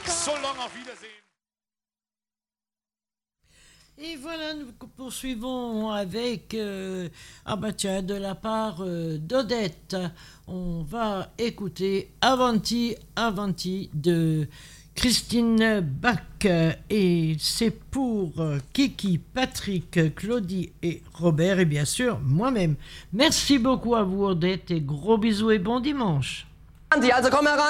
So long, auf Wiedersehen. Et voilà, nous poursuivons avec, de la part d'Odette, on va écouter Avanti, Avanti de Christine Bach, et c'est pour Kiki, Patrick, Claudie et Robert, et bien sûr moi-même. Merci beaucoup à vous Odette, et gros bisous et bon dimanche. Also komm herein.